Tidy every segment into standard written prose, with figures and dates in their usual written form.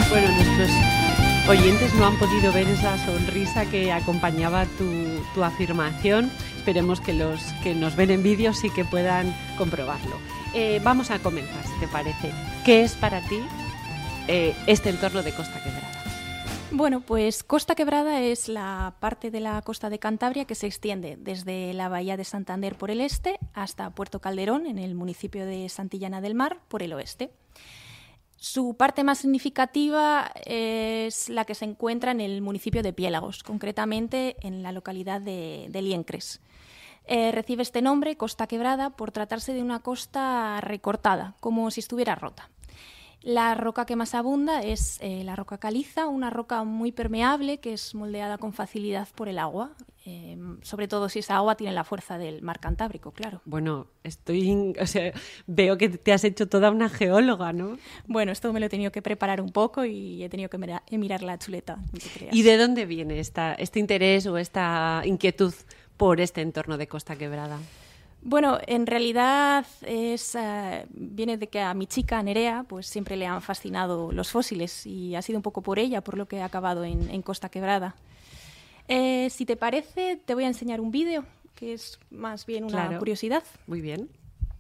Bueno, nuestros oyentes no han podido ver esa sonrisa que acompañaba tu afirmación. Esperemos que los que nos ven en vídeo sí que puedan comprobarlo. Vamos a comenzar, si te parece. ¿Qué es para ti este entorno de Costa Quebrada? Bueno, pues Costa Quebrada es la parte de la costa de Cantabria que se extiende desde la bahía de Santander por el este hasta Puerto Calderón, en el municipio de Santillana del Mar, por el oeste. Su parte más significativa es la que se encuentra en el municipio de Piélagos, concretamente en la localidad de Liencres. Recibe este nombre, Costa Quebrada, por tratarse de una costa recortada, como si estuviera rota. La roca que más abunda es la roca caliza, una roca muy permeable que es moldeada con facilidad por el agua, sobre todo si esa agua tiene la fuerza del mar Cantábrico, claro. Bueno, veo que te has hecho toda una geóloga, ¿no? Bueno, esto me lo he tenido que preparar un poco y he tenido que mirar la chuleta, no te creas. ¿Y de dónde viene este interés o esta inquietud por este entorno de Costa Quebrada? Bueno, en realidad viene de que a mi chica Nerea pues siempre le han fascinado los fósiles y ha sido un poco por ella por lo que he acabado en Costa Quebrada. Si te parece, te voy a enseñar un vídeo que es más bien una curiosidad. Muy bien.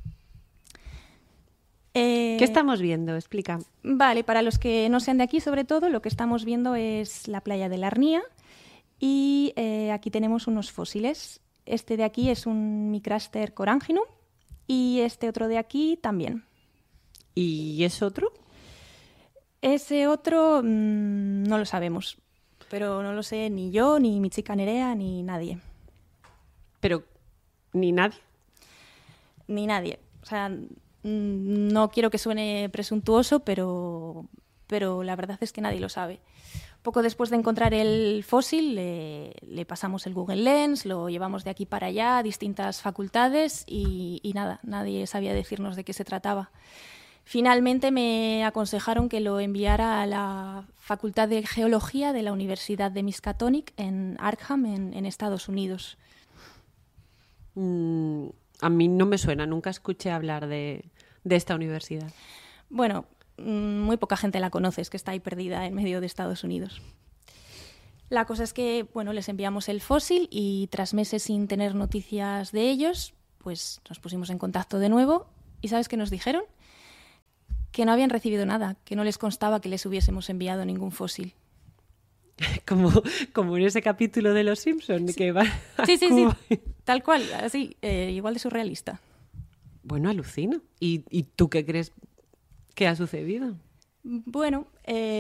¿Qué estamos viendo? Explica. Vale, para los que no sean de aquí, sobre todo, lo que estamos viendo es la playa de la Arnia y aquí tenemos unos fósiles. Este de aquí es un Micraster coránginum y este otro de aquí también. ¿Y ese otro? Ese otro no lo sabemos, pero no lo sé ni yo, ni mi chica Nerea, ni nadie. ¿Pero ni nadie? Ni nadie. O sea, no quiero que suene presuntuoso, pero la verdad es que nadie lo sabe. Poco después de encontrar el fósil, le pasamos el Google Lens, lo llevamos de aquí para allá a distintas facultades y nada, nadie sabía decirnos de qué se trataba. Finalmente me aconsejaron que lo enviara a la Facultad de Geología de la Universidad de Miskatonic en Arkham, en Estados Unidos. A mí no me suena, nunca escuché hablar de esta universidad. Bueno, muy poca gente la conoce, es que está ahí perdida en medio de Estados Unidos. La cosa es que, bueno, les enviamos el fósil y tras meses sin tener noticias de ellos, pues nos pusimos en contacto de nuevo y ¿sabes qué nos dijeron? Que no habían recibido nada, que no les constaba que les hubiésemos enviado ningún fósil. Como en ese capítulo de Los Simpson. Sí. Que va Sí, tal cual, así, igual de surrealista. Bueno, alucino. ¿Y tú qué crees que ha sucedido? Bueno,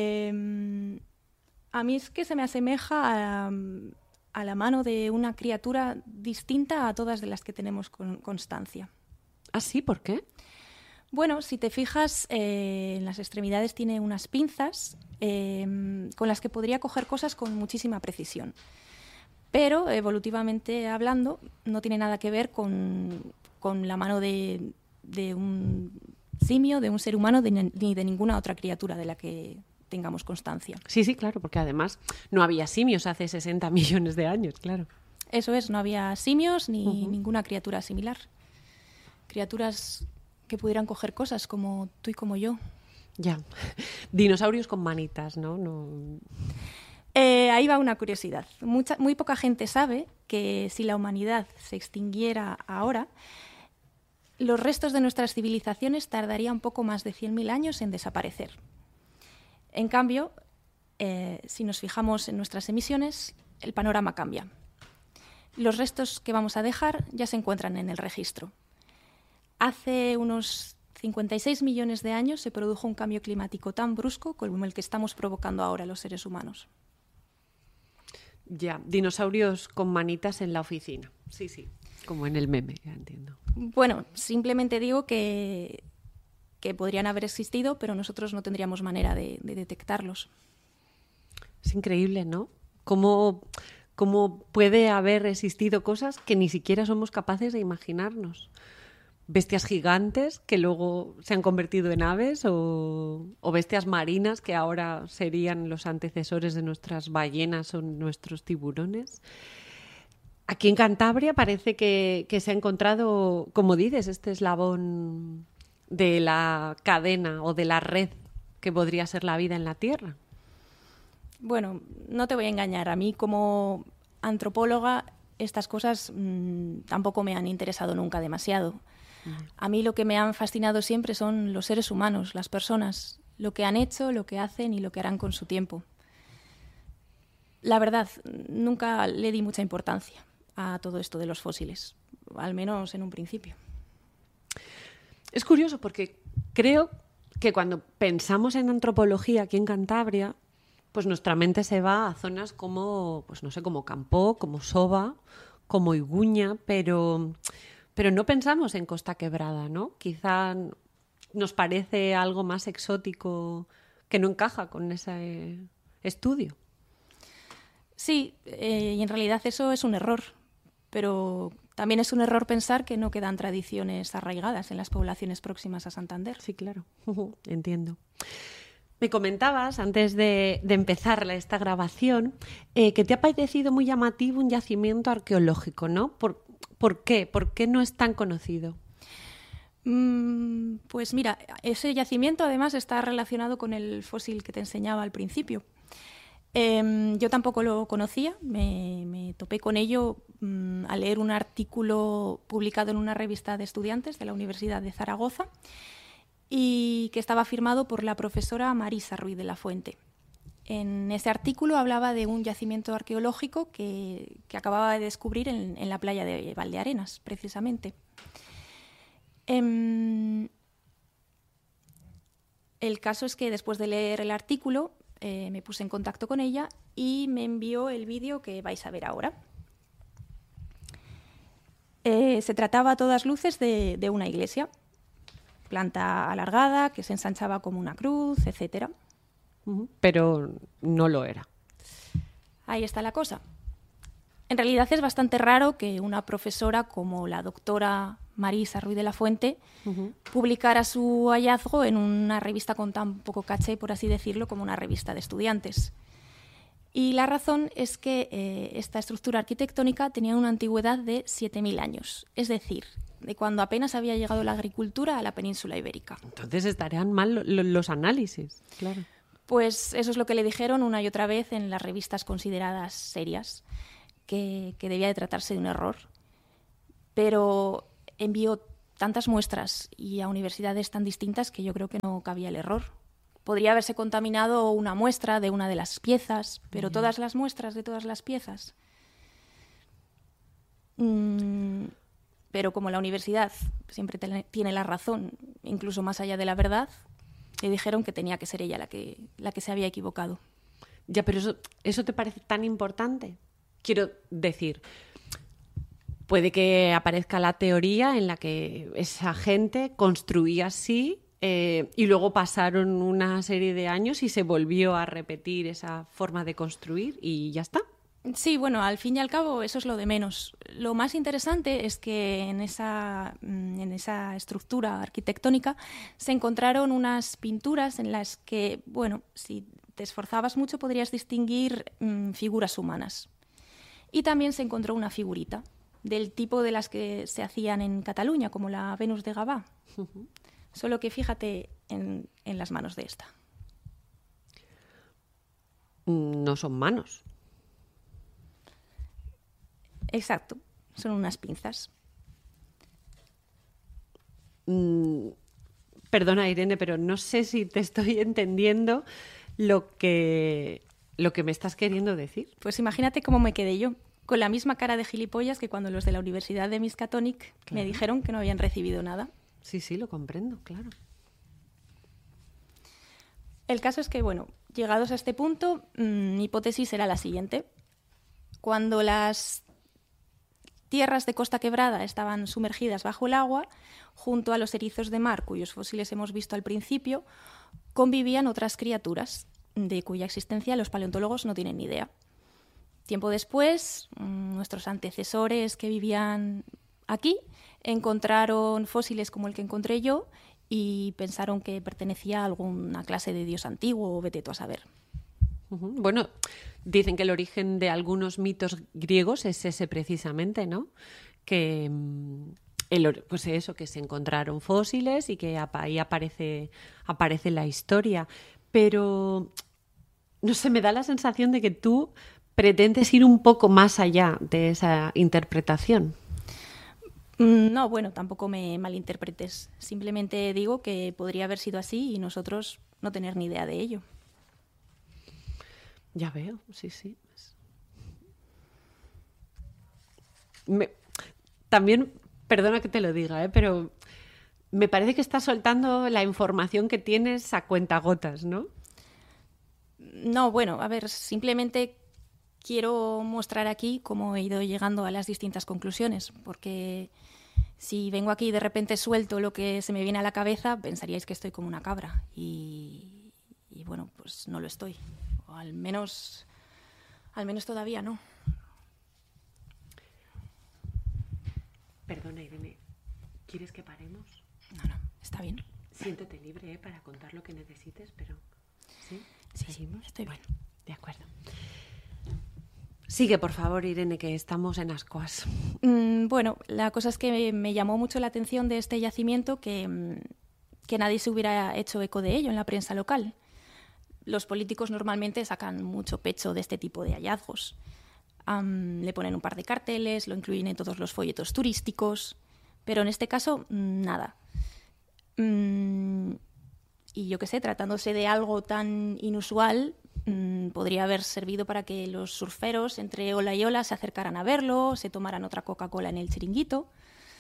a mí es que se me asemeja a la mano de una criatura distinta a todas de las que tenemos constancia. ¿Ah, sí? ¿Por qué? Bueno, si te fijas, en las extremidades tiene unas pinzas con las que podría coger cosas con muchísima precisión. Pero, evolutivamente hablando, no tiene nada que ver con la mano de un simio, de un ser humano, ni de ninguna otra criatura de la que tengamos constancia. Sí, claro, porque además no había simios hace 60 millones de años, claro. Eso es, no había simios ni ninguna criatura similar. Criaturas que pudieran coger cosas como tú y como yo. Ya. Dinosaurios con manitas, ¿no? Ahí va una curiosidad. Muy poca gente sabe que si la humanidad se extinguiera ahora, los restos de nuestras civilizaciones tardarían poco más de 100.000 años en desaparecer. En cambio, si nos fijamos en nuestras emisiones, el panorama cambia. Los restos que vamos a dejar ya se encuentran en el registro. Hace unos 56 millones de años se produjo un cambio climático tan brusco como el que estamos provocando ahora los seres humanos. Ya, dinosaurios con manitas en la oficina. Sí, como en el meme, ya entiendo. Bueno, simplemente digo que podrían haber existido, pero nosotros no tendríamos manera de detectarlos. Es increíble, ¿no? ¿Cómo puede haber existido cosas que ni siquiera somos capaces de imaginarnos? Bestias gigantes que luego se han convertido en aves o bestias marinas que ahora serían los antecesores de nuestras ballenas o nuestros tiburones. Aquí en Cantabria parece que se ha encontrado, como dices, este eslabón de la cadena o de la red que podría ser la vida en la Tierra. Bueno, no te voy a engañar. A mí como antropóloga estas cosas tampoco me han interesado nunca demasiado. A mí lo que me han fascinado siempre son los seres humanos, las personas, lo que han hecho, lo que hacen y lo que harán con su tiempo. La verdad, nunca le di mucha importancia a todo esto de los fósiles, al menos en un principio. Es curioso porque creo que cuando pensamos en antropología aquí en Cantabria, pues nuestra mente se va a zonas como, pues no sé, como Campó, como Soba, como Iguña, pero no pensamos en Costa Quebrada, ¿no? Quizá nos parece algo más exótico que no encaja con ese estudio. Sí, y en realidad eso es un error, pero también es un error pensar que no quedan tradiciones arraigadas en las poblaciones próximas a Santander. Sí, claro, entiendo. Me comentabas, antes de empezar esta grabación, que te ha parecido muy llamativo un yacimiento arqueológico, ¿no? ¿Por qué? ¿Por qué no es tan conocido? Pues mira, ese yacimiento además está relacionado con el fósil que te enseñaba al principio. Yo tampoco lo conocía, me topé con ello al leer un artículo publicado en una revista de estudiantes de la Universidad de Zaragoza y que estaba firmado por la profesora Marisa Ruiz de la Fuente. En ese artículo hablaba de un yacimiento arqueológico que acababa de descubrir en la playa de Valdearenas, precisamente. El caso es que después de leer el artículo me puse en contacto con ella y me envió el vídeo que vais a ver ahora. Se trataba a todas luces de una iglesia, planta alargada, que se ensanchaba como una cruz, etc. Pero no lo era. Ahí está la cosa. En realidad es bastante raro que una profesora como la doctora Marisa Ruiz de la Fuente publicara su hallazgo en una revista con tan poco caché, por así decirlo, como una revista de estudiantes. Y la razón es que esta estructura arquitectónica tenía una antigüedad de 7.000 años, es decir, de cuando apenas había llegado la agricultura a la península ibérica. Entonces estarían mal los análisis, claro. Pues eso es lo que le dijeron una y otra vez en las revistas consideradas serias, que debía de tratarse de un error. Pero envió tantas muestras y a universidades tan distintas que yo creo que no cabía el error. Podría haberse contaminado una muestra de una de las piezas, pero todas las muestras de todas las piezas. Pero como la universidad siempre tiene la razón, incluso más allá de la verdad, le dijeron que tenía que ser ella la que se había equivocado. Ya, pero ¿eso te parece tan importante? Quiero decir, puede que aparezca la teoría en la que esa gente construía así y luego pasaron una serie de años y se volvió a repetir esa forma de construir y ya está. Sí, bueno, al fin y al cabo eso es lo de menos. Lo más interesante es que en esa estructura arquitectónica se encontraron unas pinturas en las que, bueno, si te esforzabas mucho podrías distinguir figuras humanas. Y también se encontró una figurita del tipo de las que se hacían en Cataluña, como la Venus de Gavà. Solo que fíjate en las manos de esta. No son manos. Exacto, son unas pinzas. Perdona, Irene, pero no sé si te estoy entendiendo lo que me estás queriendo decir. Pues imagínate cómo me quedé yo, con la misma cara de gilipollas que cuando los de la Universidad de Miskatonic me dijeron que no habían recibido nada. Sí, lo comprendo, claro. El caso es que, bueno, llegados a este punto, mi hipótesis era la siguiente. Cuando las tierras de Costa Quebrada estaban sumergidas bajo el agua, junto a los erizos de mar, cuyos fósiles hemos visto al principio, convivían otras criaturas de cuya existencia los paleontólogos no tienen ni idea. Tiempo después, nuestros antecesores que vivían aquí encontraron fósiles como el que encontré yo y pensaron que pertenecía a alguna clase de dios antiguo o vete tú a saber. Bueno, dicen que el origen de algunos mitos griegos es ese precisamente, ¿no? Que pues eso, que se encontraron fósiles y que ahí aparece la historia. pero no sé, me da la sensación de que tú pretendes ir un poco más allá de esa interpretación. No, bueno, tampoco me malinterpretes. Simplemente digo que podría haber sido así y nosotros no tener ni idea de ello. Ya veo, sí, sí. También, perdona que te lo diga, pero me parece que estás soltando la información que tienes a cuentagotas, ¿no? No, bueno, a ver, simplemente quiero mostrar aquí cómo he ido llegando a las distintas conclusiones, porque si vengo aquí y de repente suelto lo que se me viene a la cabeza, pensaríais que estoy como una cabra. Y bueno, pues no lo estoy. O al menos todavía no. Perdona, Irene, ¿quieres que paremos? No, está bien. Siéntete libre para contar lo que necesites, pero... ¿Sí? ¿Seguimos? Estoy bien. Bueno, de acuerdo. Sigue, por favor, Irene, que estamos en ascuas. Bueno, la cosa es que me llamó mucho la atención de este yacimiento que nadie se hubiera hecho eco de ello en la prensa local. Los políticos normalmente sacan mucho pecho de este tipo de hallazgos. Le ponen un par de carteles, lo incluyen en todos los folletos turísticos, pero en este caso, nada. Y yo qué sé, tratándose de algo tan inusual, podría haber servido para que los surferos entre ola y ola se acercaran a verlo, se tomaran otra Coca-Cola en el chiringuito.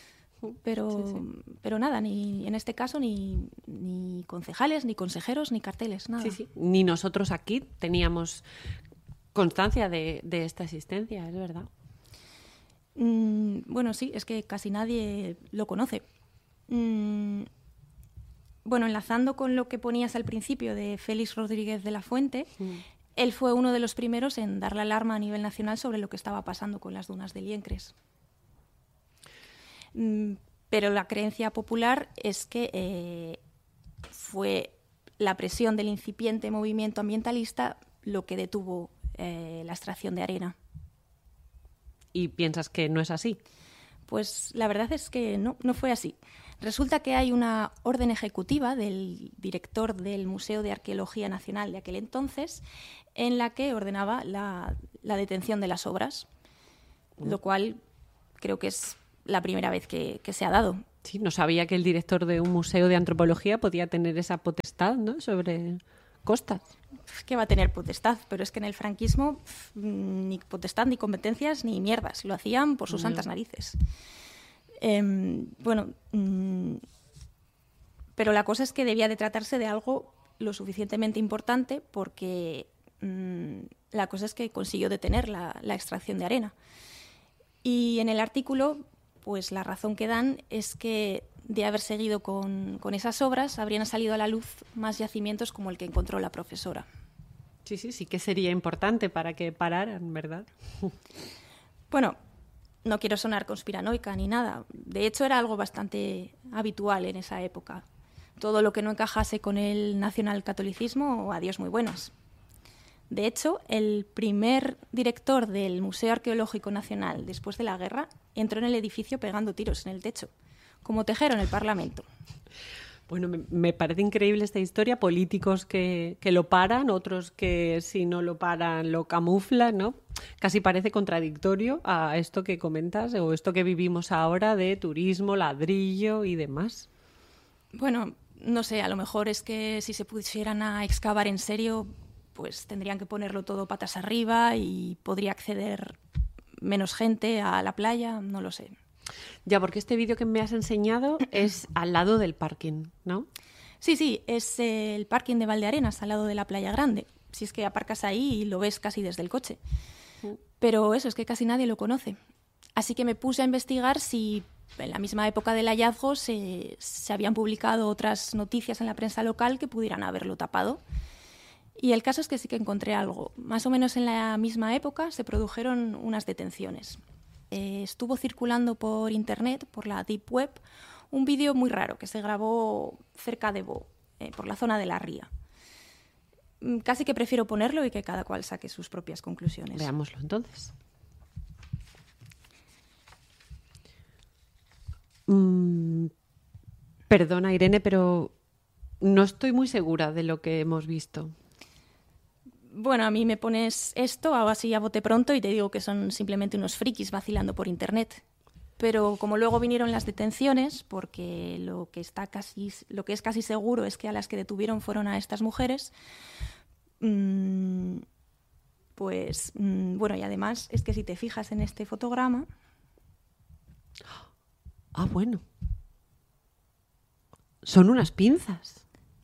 Pero nada, ni en este caso ni concejales, ni consejeros, ni carteles, nada. Sí. Ni nosotros aquí teníamos constancia de esta existencia, es verdad. Bueno, sí, es que casi nadie lo conoce. Bueno, enlazando con lo que ponías al principio de Félix Rodríguez de la Fuente, él fue uno de los primeros en dar la alarma a nivel nacional sobre lo que estaba pasando con las dunas de Liencres. Pero la creencia popular es que fue la presión del incipiente movimiento ambientalista lo que detuvo la extracción de arena. ¿Y piensas que no es así? Pues la verdad es que no fue así. Resulta que hay una orden ejecutiva del director del Museo de Arqueología Nacional de aquel entonces en la que ordenaba la detención de las obras, lo cual creo que es la primera vez que se ha dado. Sí, no sabía que el director de un museo de antropología podía tener esa potestad, ¿no?, sobre costas. ¿Qué va a tener potestad? Pero es que en el franquismo ni potestad, ni competencias, ni mierdas. Lo hacían por sus santas narices. Pero la cosa es que debía de tratarse de algo lo suficientemente importante porque la cosa es que consiguió detener la extracción de arena. Y en el artículo, pues la razón que dan es que de haber seguido con esas obras habrían salido a la luz más yacimientos como el que encontró la profesora. Sí que sería importante para que pararan, ¿verdad? Bueno, no quiero sonar conspiranoica ni nada. De hecho, era algo bastante habitual en esa época. Todo lo que no encajase con el nacionalcatolicismo, adiós muy buenas. De hecho, el primer director del Museo Arqueológico Nacional después de la guerra entró en el edificio pegando tiros en el techo, como Tejero en el Parlamento. Bueno, me parece increíble esta historia. Políticos que lo paran, otros que si no lo paran lo camuflan, ¿no? Casi parece contradictorio a esto que comentas o esto que vivimos ahora de turismo, ladrillo y demás. Bueno, no sé, a lo mejor es que si se pusieran a excavar en serio, pues tendrían que ponerlo todo patas arriba y podría acceder menos gente a la playa, no lo sé. Ya, porque este vídeo que me has enseñado es al lado del parking, ¿no? Sí, es el parking de Valdearenas, al lado de la Playa Grande. Si es que aparcas ahí y lo ves casi desde el coche. Pero eso, es que casi nadie lo conoce. Así que me puse a investigar si en la misma época del hallazgo se habían publicado otras noticias en la prensa local que pudieran haberlo tapado. Y el caso es que sí que encontré algo. Más o menos en la misma época se produjeron unas detenciones. Estuvo circulando por internet, por la Deep Web, un vídeo muy raro que se grabó cerca de Bo, por la zona de la Ría. Casi que prefiero ponerlo y que cada cual saque sus propias conclusiones. Veámoslo entonces. Perdona, Irene, pero No estoy muy segura de lo que hemos visto. Bueno, a mí me pones esto, hago así a bote pronto y te digo que son simplemente unos frikis vacilando por internet. Pero como luego vinieron las detenciones, porque lo que es casi seguro es que a las que detuvieron fueron a estas mujeres, pues bueno, y además es que si te fijas en este fotograma... Ah, bueno. Son unas pinzas.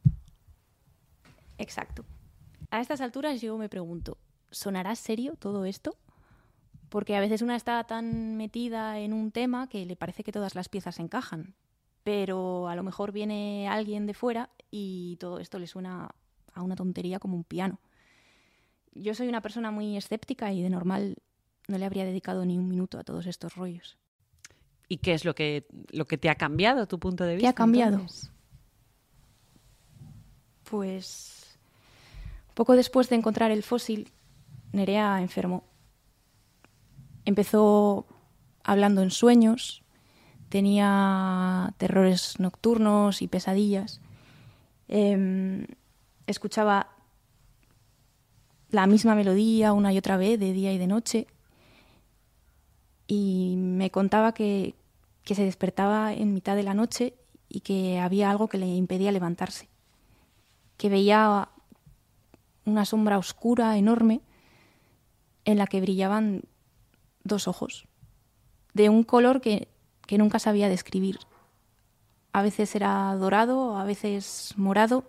Exacto. A estas alturas yo me pregunto, ¿sonará serio todo esto? Porque a veces una está tan metida en un tema que le parece que todas las piezas encajan. Pero a lo mejor viene alguien de fuera y todo esto le suena a una tontería como un piano. Yo soy una persona muy escéptica y de normal no le habría dedicado ni un minuto a todos estos rollos. ¿Y qué es lo que te ha cambiado tu punto de vista? ¿Qué ha cambiado? Entonces? Pues poco después de encontrar el fósil, Nerea enfermó. Empezó hablando en sueños, tenía terrores nocturnos y pesadillas. Escuchaba la misma melodía una y otra vez, de día y de noche. Y me contaba que se despertaba en mitad de la noche y que había algo que le impedía levantarse. Que veía una sombra oscura, enorme, en la que brillaban 2 ojos, de un color que nunca sabía describir. A veces era dorado, a veces morado,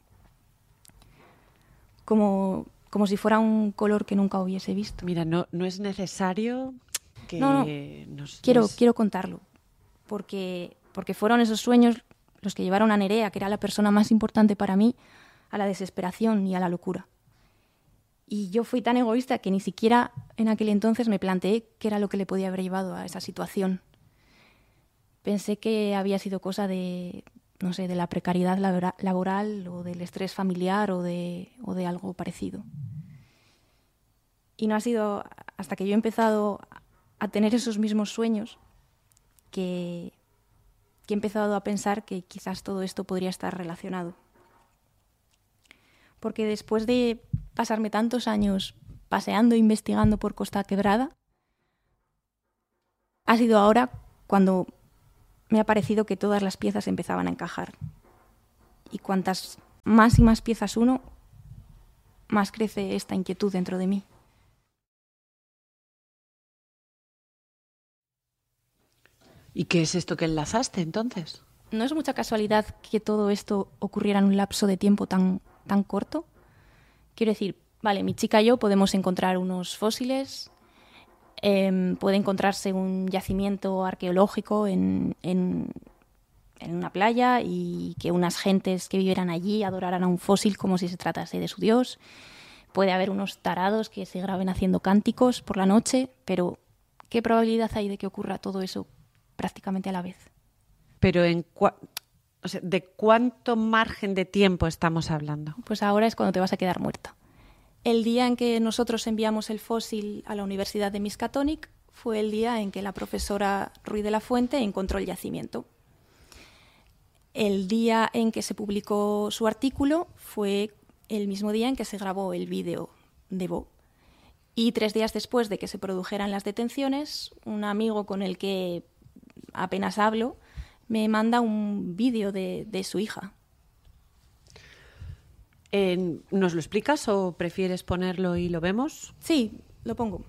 como si fuera un color que nunca hubiese visto. Mira, no es necesario que... No. Quiero contarlo, porque fueron esos sueños los que llevaron a Nerea, que era la persona más importante para mí, a la desesperación y a la locura. Y yo fui tan egoísta que ni siquiera en aquel entonces me planteé qué era lo que le podía haber llevado a esa situación. Pensé que había sido cosa de, no sé, de la precariedad laboral o del estrés familiar o de algo parecido. Y no ha sido hasta que yo he empezado a tener esos mismos sueños que he empezado a pensar que quizás todo esto podría estar relacionado. Porque después de pasarme tantos años paseando e investigando por Costa Quebrada, ha sido ahora cuando me ha parecido que todas las piezas empezaban a encajar. Y cuantas más y más piezas uno, más crece esta inquietud dentro de mí. ¿Y qué es esto que enlazaste entonces? No es mucha casualidad que todo esto ocurriera en un lapso de tiempo tan corto. Quiero decir, vale, mi chica y yo podemos encontrar unos fósiles, puede encontrarse un yacimiento arqueológico en una playa y que unas gentes que vivieran allí adoraran a un fósil como si se tratase de su dios. Puede haber unos tarados que se graben haciendo cánticos por la noche, pero ¿qué probabilidad hay de que ocurra todo eso prácticamente a la vez? Pero ¿de cuánto margen de tiempo estamos hablando? Pues ahora es cuando te vas a quedar muerta. El día en que nosotros enviamos el fósil a la Universidad de Miskatonic fue el día en que la profesora Ruiz de la Fuente encontró el yacimiento. El día en que se publicó su artículo fue el mismo día en que se grabó el vídeo de Bo. Y 3 días después de que se produjeran las detenciones, un amigo con el que apenas hablo me manda un vídeo de su hija. ¿Nos lo explicas o prefieres ponerlo y lo vemos? Sí, lo pongo.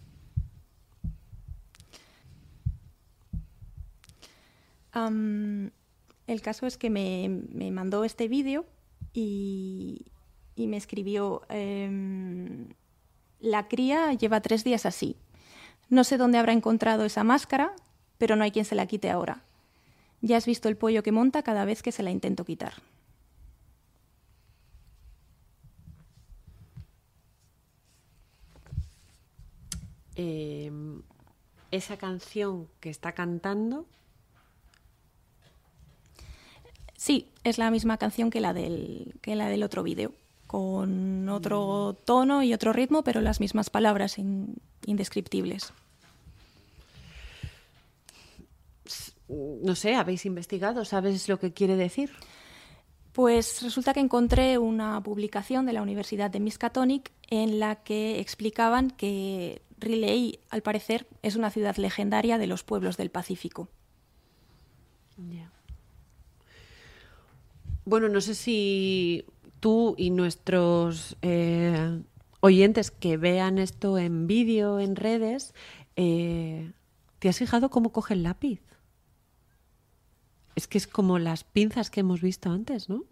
El caso es que me mandó este vídeo y me escribió: la cría lleva 3 días así. No sé dónde habrá encontrado esa máscara, pero no hay quien se la quite ahora. Ya has visto el pollo que monta cada vez que se la intento quitar. Esa canción que está cantando... Sí, es la misma canción que la del otro vídeo, con otro tono y otro ritmo, pero las mismas palabras indescriptibles. No sé, ¿habéis investigado? ¿Sabes lo que quiere decir? Pues resulta que encontré una publicación de la Universidad de Miskatonic en la que explicaban que Riley, al parecer, es una ciudad legendaria de los pueblos del Pacífico. Yeah. Bueno, no sé si tú y nuestros oyentes que vean esto en vídeo, en redes, ¿te has fijado cómo coge el lápiz? Es que es como las pinzas que hemos visto antes, ¿no?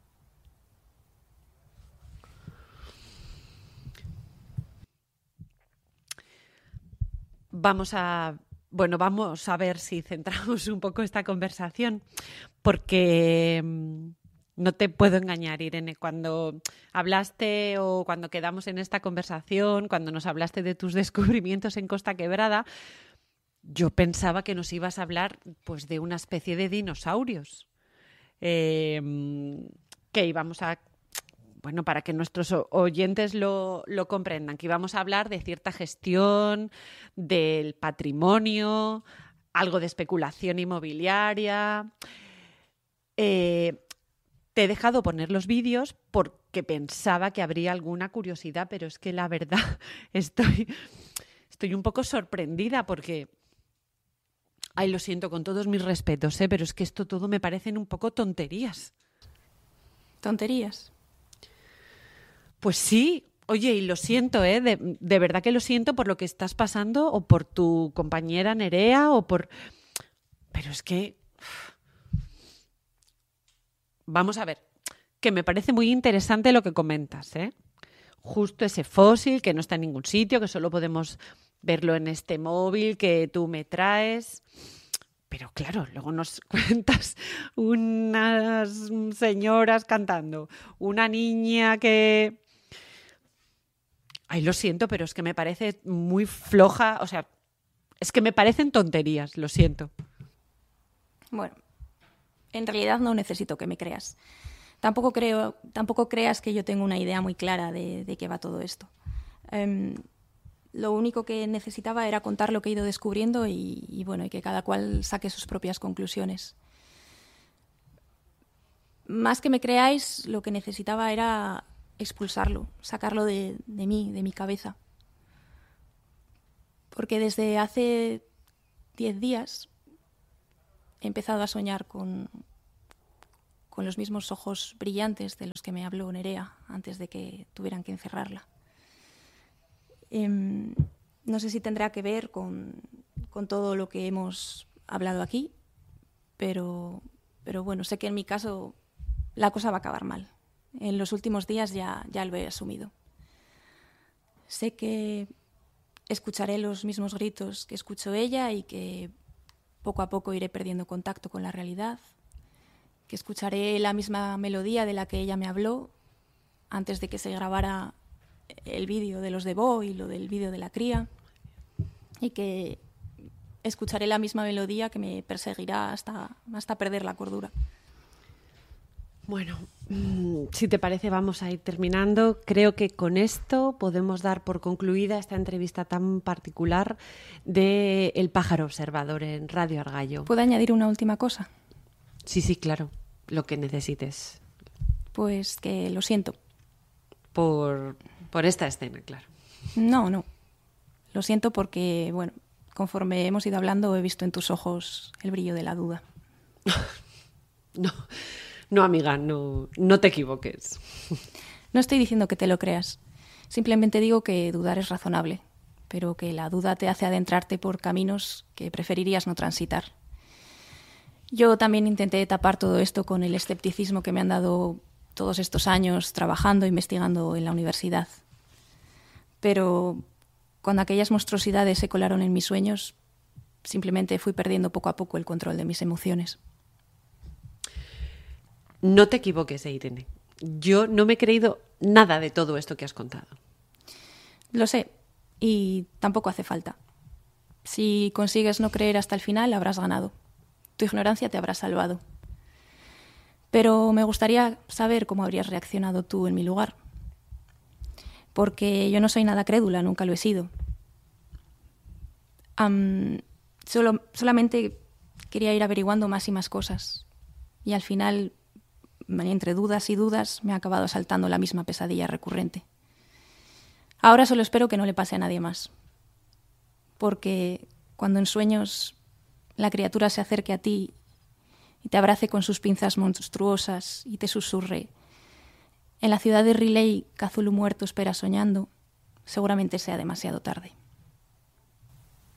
Vamos a ver si centramos un poco esta conversación, porque no te puedo engañar, Irene. Cuando hablaste o cuando quedamos en esta conversación, cuando nos hablaste de tus descubrimientos en Costa Quebrada, yo pensaba que nos ibas a hablar pues de una especie de dinosaurios. Que íbamos a, bueno, para que nuestros oyentes lo comprendan, que íbamos a hablar de cierta gestión, del patrimonio, algo de especulación inmobiliaria. Te he dejado poner los vídeos porque pensaba que habría alguna curiosidad, pero es que la verdad estoy un poco sorprendida porque... Ay, lo siento, con todos mis respetos, pero es que esto todo me parecen un poco tonterías. ¿Tonterías? Pues sí. Oye, y lo siento, de verdad que lo siento por lo que estás pasando o por tu compañera Nerea o por... Pero es que... Vamos a ver, que me parece muy interesante lo que comentas, ¿eh? Justo ese fósil que no está en ningún sitio, que solo podemos verlo en este móvil que tú me traes. Pero claro, luego nos cuentas unas señoras cantando, una niña que... Ay, lo siento, pero es que me parece muy floja, o sea, es que me parecen tonterías, lo siento. Bueno, en realidad no necesito que me creas. Tampoco creas que yo tengo una idea muy clara de qué va todo esto. Lo único que necesitaba era contar lo que he ido descubriendo y bueno, y que cada cual saque sus propias conclusiones. Más que me creáis, lo que necesitaba era expulsarlo, sacarlo de mí, de mi cabeza. Porque desde hace 10 días he empezado a soñar con los mismos ojos brillantes de los que me habló Nerea antes de que tuvieran que encerrarla. No sé si tendrá que ver con todo lo que hemos hablado aquí, pero bueno, sé que en mi caso la cosa va a acabar mal. En los últimos días ya lo he asumido. Sé que escucharé los mismos gritos que escuchó ella y que poco a poco iré perdiendo contacto con la realidad, que escucharé la misma melodía de la que ella me habló antes de que se grabara el vídeo de los de Bo y lo del vídeo de la cría, y que escucharé la misma melodía que me perseguirá hasta perder la cordura. Bueno, si te parece vamos a ir terminando. Creo que con esto podemos dar por concluida esta entrevista tan particular de El pájaro observador en Radio Argallo. ¿Puedo añadir una última cosa? Sí, claro, lo que necesites. Pues que lo siento. Por esta escena, claro. No. Lo siento porque, bueno, conforme hemos ido hablando he visto en tus ojos el brillo de la duda. No, amiga, no te equivoques. No estoy diciendo que te lo creas. Simplemente digo que dudar es razonable, pero que la duda te hace adentrarte por caminos que preferirías no transitar. Yo también intenté tapar todo esto con el escepticismo que me han dado todos estos años trabajando, investigando en la universidad. Pero cuando aquellas monstruosidades se colaron en mis sueños, simplemente fui perdiendo poco a poco el control de mis emociones. No te equivoques, Irene. Yo no me he creído nada de todo esto que has contado. Lo sé, y tampoco hace falta. Si consigues no creer hasta el final, habrás ganado. Tu ignorancia te habrá salvado. Pero me gustaría saber cómo habrías reaccionado tú en mi lugar. Porque yo no soy nada crédula, nunca lo he sido. Solamente quería ir averiguando más y más cosas. Y al final entre dudas y dudas, me ha acabado asaltando la misma pesadilla recurrente. Ahora solo espero que no le pase a nadie más, porque cuando en sueños la criatura se acerque a ti y te abrace con sus pinzas monstruosas y te susurre: en la ciudad de Riley, Cthulhu muerto espera soñando, seguramente sea demasiado tarde.